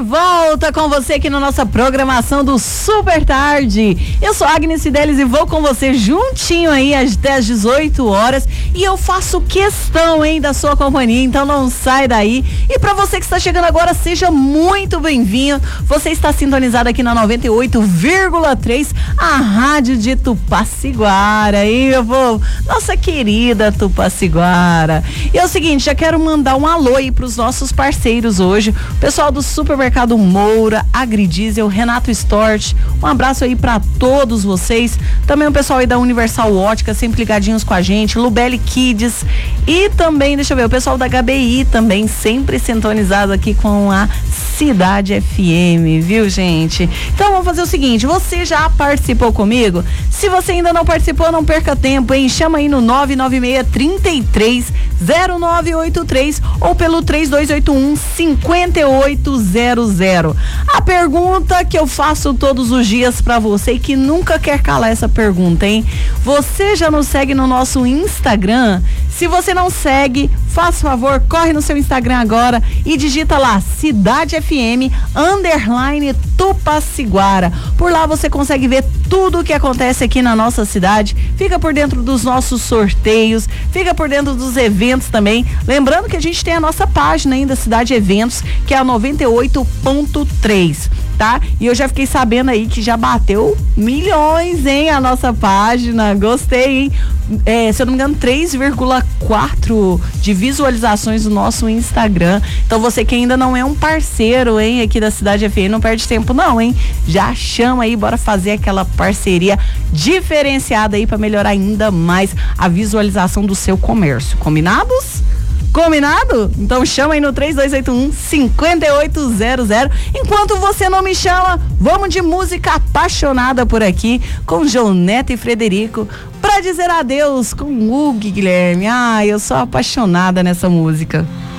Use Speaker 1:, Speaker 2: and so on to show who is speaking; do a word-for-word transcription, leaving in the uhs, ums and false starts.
Speaker 1: volta com você aqui na nossa programação do Super Tarde. Eu sou Agnes Fidelis e vou com você juntinho aí até às dezoito horas. E eu faço questão, hein, da sua companhia, então não sai daí. E pra você que está chegando agora, seja muito bem-vindo. Você está sintonizado aqui na noventa e oito vírgula três, a rádio de Tupaciguara, hein, meu povo? Nossa querida Tupaciguara. E é o seguinte, já quero mandar um alô aí pros nossos parceiros hoje. O pessoal do Supermercado Moura, Agridiesel, Renato Stort, um abraço aí pra todos vocês. Também o pessoal aí da Universal Ótica, sempre ligadinhos com a gente, Lubelli Kids e também, deixa eu ver, o pessoal da H B I também, sempre sintonizado aqui com a Cidade F M, viu, gente? Então vamos fazer o seguinte, você já participou comigo? Se você ainda não participou, não perca tempo, hein? Chama aí no nove nove seis, três três, zero nove oito três ou pelo três dois oito um, cinco oito zero zero. A pergunta que eu faço todos os dias pra você e que nunca quer calar essa pergunta, hein? Você já nos segue no nosso Instagram? Se você não segue, faça favor, corre no seu Instagram agora e digita lá Cidade F M underline Tupaciguara. Por lá você consegue ver tudo o que acontece aqui na nossa cidade, fica por dentro dos nossos sorteios, fica por dentro dos eventos também. Lembrando que a gente tem a nossa página ainda, Cidade Eventos, que é a noventa e oito ponto três. Tá? E eu já fiquei sabendo aí que já bateu milhões, hein, a nossa página. Gostei, hein? É, se eu não me engano, três vírgula quatro de visualizações do nosso Instagram. Então você que ainda não é um parceiro, hein, aqui da Cidade F M, não perde tempo não, hein? Já chama aí, bora fazer aquela parceria diferenciada aí para melhorar ainda mais a visualização do seu comércio. Combinados? Combinado? Então chama aí no três dois oito um, cinco oito zero zero. Enquanto você não me chama, vamos de música apaixonada por aqui com João Neto e Frederico pra dizer adeus com Hugo, Guilherme. Ai, eu sou apaixonada nessa música.